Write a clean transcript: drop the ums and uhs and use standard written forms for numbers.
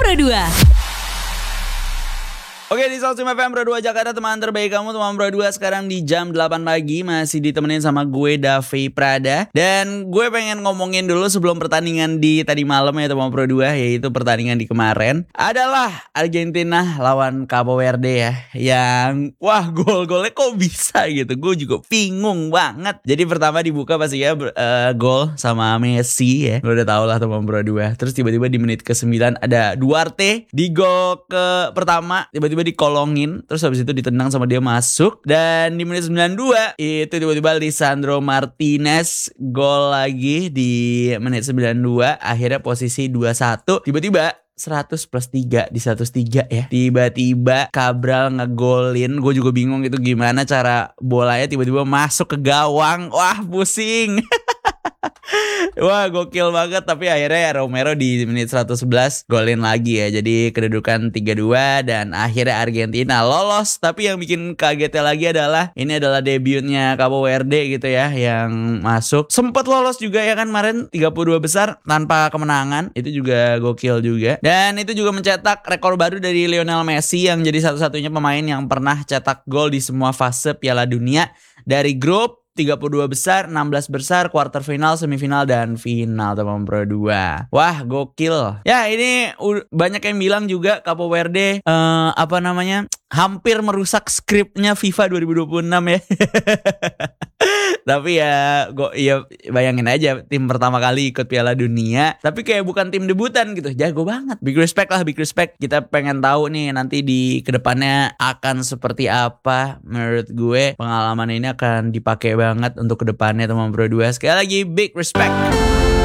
Pro 2. Oke, di Soul FM Pro 2 Jakarta, teman terbaik kamu, teman Pro 2. Sekarang di jam 8 pagi masih ditemenin sama gue, Davi Prada. Dan gue pengen ngomongin dulu sebelum pertandingan di tadi malam ya teman Pro 2, yaitu pertandingan di kemarin adalah Argentina lawan Cabo Verde ya. Yang wah, gol-golnya kok bisa gitu. Gue juga bingung banget. Jadi pertama dibuka pasti ya gol sama Messi ya. Lo udah tau lah teman Pro 2. Terus tiba-tiba di menit ke-9 ada Duarte di gol ke pertama, tiba-tiba dikolongin, terus habis itu ditendang sama dia masuk. Dan di menit 92 itu tiba-tiba Lisandro Martinez gol lagi di menit 92. Akhirnya posisi 2-1. Tiba-tiba 100 plus 3 di 103 ya. Tiba-tiba Cabral ngegolin. Gue juga bingung itu gimana cara bolanya tiba-tiba masuk ke gawang. Wah, pusing. Wah, gokil banget. Tapi akhirnya ya Romero di menit 111 golin lagi ya. Jadi kedudukan 3-2 dan akhirnya Argentina lolos. Tapi yang bikin kagetnya lagi adalah ini adalah debutnya Cabo Verde gitu ya, yang masuk. Sempat lolos juga ya kan kemarin 32 besar tanpa kemenangan. Itu juga gokil juga. Dan itu juga mencetak rekor baru dari Lionel Messi yang jadi satu-satunya pemain yang pernah cetak gol di semua fase Piala Dunia. Dari grup 32 besar, 16 besar, quarter final, semifinal, dan final teman Pro 2. Wah, gokil. Ya, ini banyak yang bilang juga Cabo Verde hampir merusak skripnya FIFA 2026 ya. Tapi ya bayangin aja tim pertama kali ikut Piala Dunia, tapi kayak bukan tim debutan gitu. Jago banget. Big respect. Kita pengen tahu nih nanti di kedepannya akan seperti apa. Menurut gue pengalaman ini akan dipakai banget untuk kedepannya teman Pro 2. Sekali lagi big respect.